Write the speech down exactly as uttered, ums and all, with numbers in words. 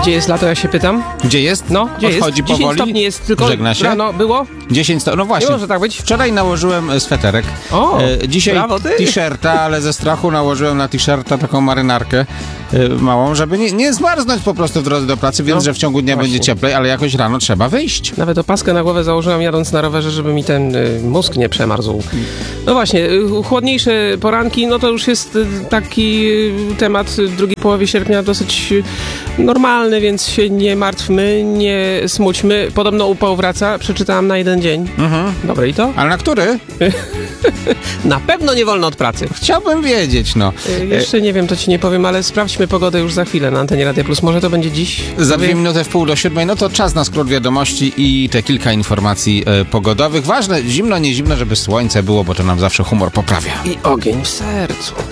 Gdzie jest lato, ja się pytam? Gdzie jest? No, gdzie Odchodzi jest? dziesięć powoli. stopni jest, tylko Żegna się? rano było? dziesięć stopni, no właśnie. Nie może tak być. Wczoraj nałożyłem sweterek. O, e, dzisiaj brawo ty. t-shirta, ale ze strachu nałożyłem na t-shirta taką marynarkę e, małą, żeby nie, nie zmarznąć po prostu w drodze do pracy, więc No, że w ciągu dnia właśnie. będzie cieplej, ale jakoś rano trzeba wyjść. Nawet opaskę na głowę założyłam jadąc na rowerze, żeby mi ten y, mózg nie przemarzł. No właśnie, y, chłodniejsze poranki, no to już jest y, taki y, temat w drugiej połowie sierpnia dosyć y, normalny, więc się nie martwmy, nie smućmy. Podobno upał wraca, przeczytałam na jeden dzień. Mhm. Dobre i to? Ale na który? Na pewno nie wolno od pracy. Chciałbym wiedzieć, no. Y, jeszcze nie wiem, to ci nie powiem, ale sprawdźmy pogodę już za chwilę na antenie Radia Plus. Może to będzie dziś? Za Powie- dwie minuty w pół do siódmej, no to czas na skrót wiadomości i te kilka informacji e, pogodowych. Ważne, zimno, nie zimno, żeby słońce było, bo to nam zawsze humor poprawia. I ogień w sercu.